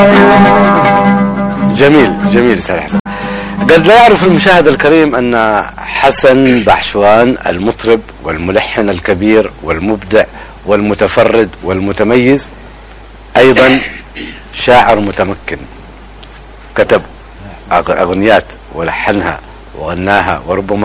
جميل جميل أستاذ حسن. قد لا يعرف المشاهد الكريم أن حسن بحشوان المطرب والملحن الكبير والمبدع والمتفرد والمتميز أيضا شاعر متمكن، كتب أغنيات ولحنها وغناها وربما